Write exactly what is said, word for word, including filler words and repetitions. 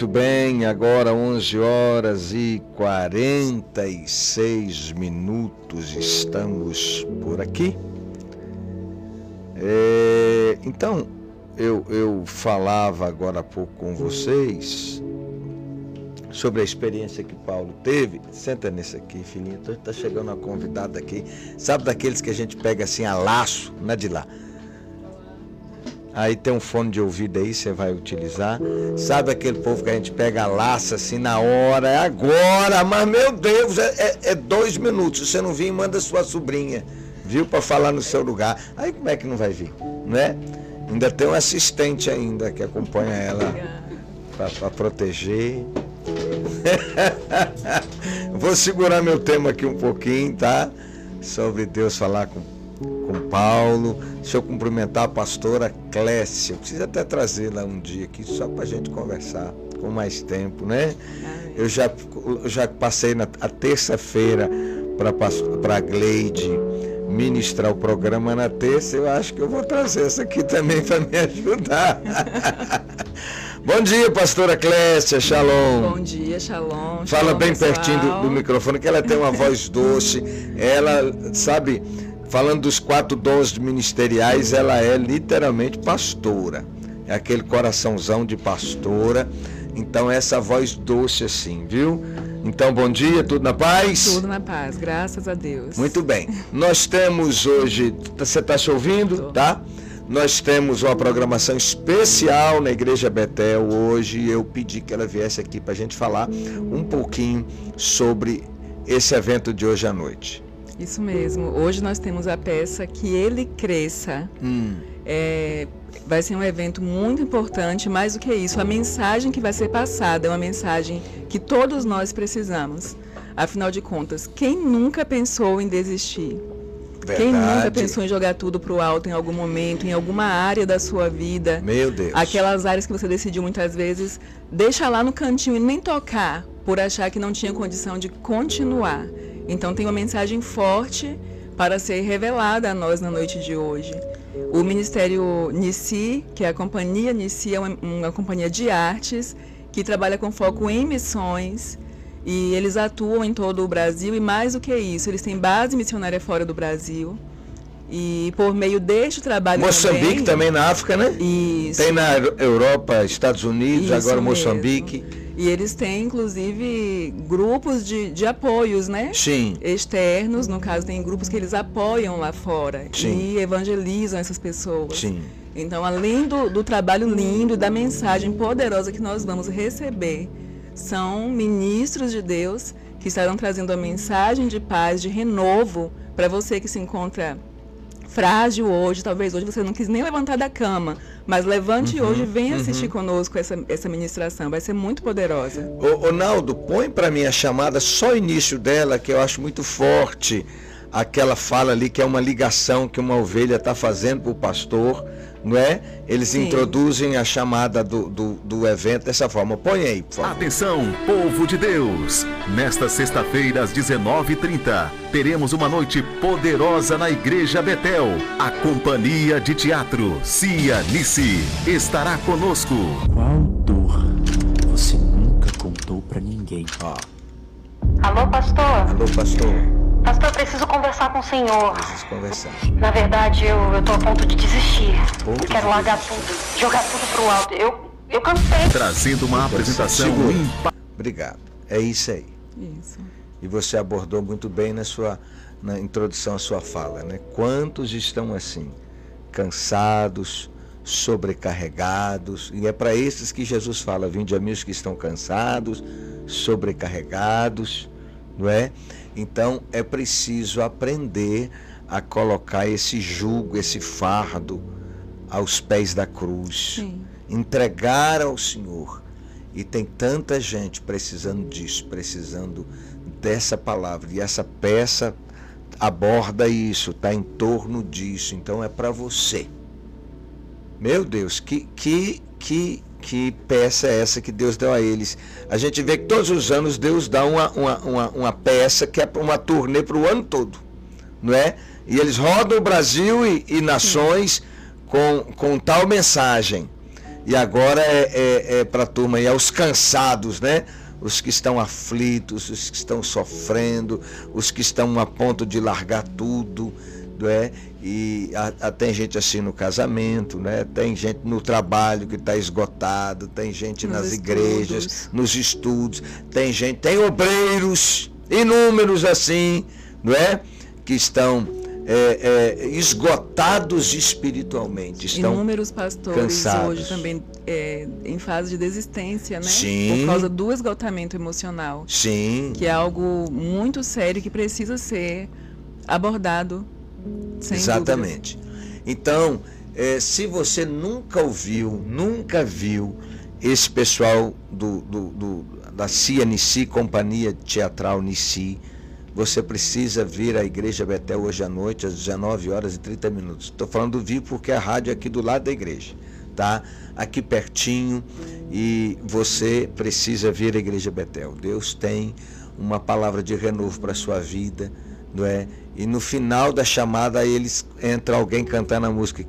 Muito bem, agora onze horas e quarenta e seis minutos, estamos por aqui. É, então, eu, eu falava agora há pouco com vocês sobre a experiência que Paulo teve. Senta nesse aqui, filhinho, está chegando uma convidada aqui, sabe daqueles que a gente pega assim a laço, não é de lá. Aí tem um fone de ouvido aí, você vai utilizar. Sabe aquele povo que a gente pega a laça assim na hora, é agora, mas meu Deus, é, é, é dois minutos. Se você não vir, manda sua sobrinha, viu, para falar no seu lugar. Aí como é que não vai vir, né? Ainda tem um assistente ainda que acompanha ela para proteger. Vou segurar meu tema aqui um pouquinho, tá? Sobre Deus falar com com Paulo. Deixa eu cumprimentar a pastora Clécia. Eu preciso até trazê-la um dia aqui só para a gente conversar com mais tempo, né? Eu já, eu já passei na a terça-feira para a Gleide ministrar o programa na terça. Eu acho que eu vou trazer essa aqui também para me ajudar. Bom dia, pastora Clécia, shalom. Bom dia, shalom. Fala shalom, bem pessoal. pertinho do, do microfone, que ela tem uma voz doce. Ela, sabe, falando dos quatro dons ministeriais, ela é literalmente pastora. É aquele coraçãozão de pastora. Então, essa voz doce assim, viu? Então, bom dia, tudo na paz? Tudo na paz, graças a Deus. Muito bem. Nós temos hoje, você está se ouvindo, Tô. tá? Nós temos uma programação especial na Igreja Betel hoje. Eu pedi que ela viesse aqui para a gente falar um pouquinho sobre esse evento de hoje à noite. Isso mesmo. Hoje nós temos a peça Que Ele Cresça. Hum. É, vai ser um evento muito importante. Mais do que isso, a mensagem que vai ser passada é uma mensagem que todos nós precisamos. Afinal de contas, quem nunca pensou em desistir? Verdade. Quem nunca pensou em jogar tudo pro alto em algum momento, em alguma área da sua vida? Meu Deus. Aquelas áreas que você decidiu muitas vezes deixar lá no cantinho e nem tocar, por achar que não tinha condição de continuar. Então tem uma mensagem forte para ser revelada a nós na noite de hoje. O Ministério Nissi, que é a companhia Nissi, é uma, uma companhia de artes que trabalha com foco em missões. E eles atuam em todo o Brasil e mais do que isso, eles têm base missionária fora do Brasil. E por meio deste trabalho Moçambique também, também na África, né? Isso. Tem na Europa, Estados Unidos, Isso agora mesmo. Moçambique. E eles têm, inclusive, grupos de, de apoios, né? Sim. Externos, no caso, tem grupos que eles apoiam lá fora. Sim. E evangelizam essas pessoas. Sim. Então, além do, do trabalho lindo e da mensagem poderosa que nós vamos receber, são ministros de Deus que estarão trazendo a mensagem de paz, de renovo, para você que se encontra frágil hoje. Talvez hoje você não quis nem levantar da cama, mas levante Uhum, hoje e venha uhum. assistir conosco essa, essa ministração. Vai ser muito poderosa. Ô, ô Naldo, põe para mim a chamada, só o início dela, que eu acho muito forte. Aquela fala ali que é uma ligação que uma ovelha está fazendo para o pastor, não é? Eles Sim. introduzem a chamada do, do, do evento dessa forma. Põe aí, por favor. Atenção, povo de Deus! Nesta sexta-feira, às dezenove e trinta, teremos uma noite poderosa na Igreja Betel. A companhia de teatro Cia Nissi estará conosco. Qual dor você nunca contou pra ninguém? Ó. Alô, pastor? Alô, pastor. Pastor, eu preciso conversar com o senhor. Preciso conversar. Na verdade, eu, eu tô a ponto de desistir. Ponto eu quero de largar desistir. tudo, jogar tudo pro alto. Eu, eu cansei. Trazendo uma apresentação Segura. impa- Obrigado. É isso aí. Isso. E você abordou muito bem na sua na introdução à sua fala, né? Quantos estão assim, cansados, sobrecarregados, e é para esses que Jesus fala: vinde a mim os que estão cansados, sobrecarregados, não é? Então é preciso aprender a colocar esse jugo, esse fardo aos pés da cruz, Sim. entregar ao Senhor. E tem tanta gente precisando disso, precisando dessa palavra, e essa peça aborda isso, está em torno disso. Então é para você. Meu Deus, que, que, que, que peça é essa que Deus deu a eles? A gente vê que todos os anos Deus dá uma, uma, uma, uma peça que é uma turnê para o ano todo, não é? E eles rodam o Brasil e, e nações com, com tal mensagem. E agora é, é, é para a turma aí, é os cansados, né? Os que estão aflitos, os que estão sofrendo, os que estão a ponto de largar tudo, não é? E a, a, tem gente assim no casamento, né? Tem gente no trabalho que está esgotado, tem gente nos nas estudos. igrejas, nos estudos, tem gente, tem obreiros, inúmeros assim, não é? Que estão é, é, esgotados espiritualmente. Estão inúmeros pastores cansados. Hoje também é, em fase de desistência, né? Sim. Por causa do esgotamento emocional. Sim. Que é algo muito sério que precisa ser abordado. Sem Exatamente. dúvidas. Então, é, se você nunca ouviu, nunca viu esse pessoal do, do, do, da C I A Nissi, Companhia Teatral Nissi, você precisa vir à Igreja Betel hoje à noite, às dezenove horas e trinta minutos. Estou falando do vir porque a rádio é aqui do lado da igreja, tá? Aqui pertinho, e você precisa vir à Igreja Betel. Deus tem uma palavra de renovo para a sua vida, não é? E no final da chamada, eles entra alguém cantando a música